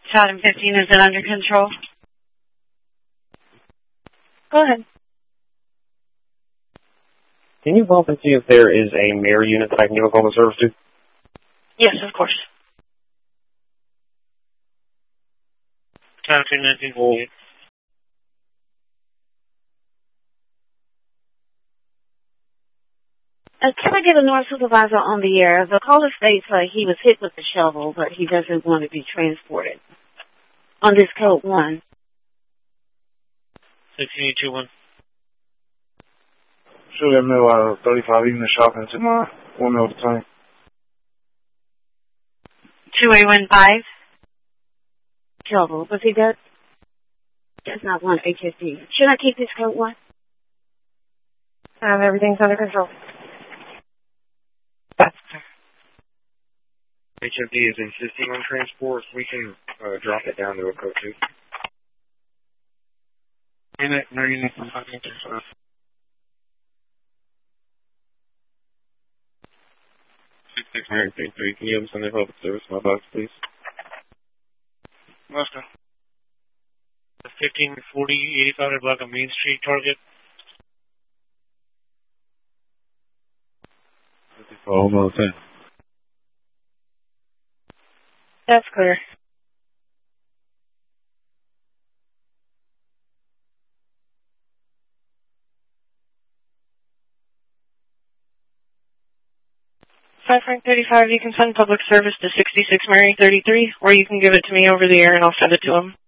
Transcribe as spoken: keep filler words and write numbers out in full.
Southern fifteen, is it under control? Go ahead. Can you bump and see if there is a mirror unit that I can give a call to service to? Yes, of course. Southern nineteen forty-eight. Uh, can I get a North supervisor on the air? The caller states uh, he was hit with a shovel, but he doesn't want to be transported. On this code one. sixteen two one. Should have mill out of thirty-five in the shopping center. One mill at a time. two eight one five. Shovel. Was he dead? That's not one H S D. Should I keep this code one? Um, everything's under control. H M D is insisting on transport. We can uh, drop it down to a code two. Unit, no unit, I'm talking to you. six six nine three three. Can you have some public service my box, please? Let's go. fifteen forty, eighty-five block of Main Street, Target. Oh, no, ten. That's clear. Five Frank thirty-five, you can send public service to sixty-six Mary thirty-three, or you can give it to me over the air and I'll send it to him.